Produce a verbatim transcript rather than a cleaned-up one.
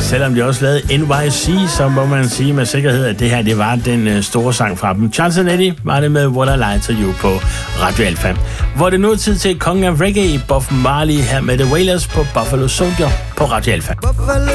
Selvom de også lavede N Y C, så må man sige med sikkerhed, at det her det var den store sang fra dem. Charles and Eddie var det med What I Lie to You på Radio Alfa. Hvor det nu er tid til kongen af reggae, Bob Marley her med The Wailers på Buffalo Soldier på Radio Alfa.